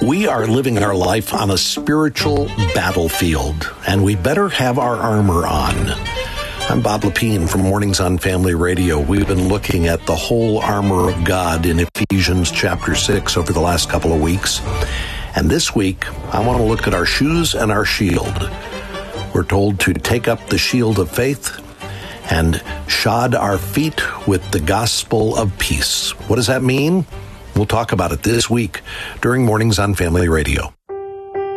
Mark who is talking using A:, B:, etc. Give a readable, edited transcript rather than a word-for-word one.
A: We are living our life on a spiritual battlefield, and we better have our armor on. I'm Bob Lepine from Mornings on Family Radio. We've been looking at the whole armor of God in Ephesians chapter 6 over the last couple of weeks. And this week, I want to look at our shoes and our shield. We're told to take up the shield of faith and shod our feet with the gospel of peace. What does that mean? We'll talk about it this week during Mornings on Family Radio.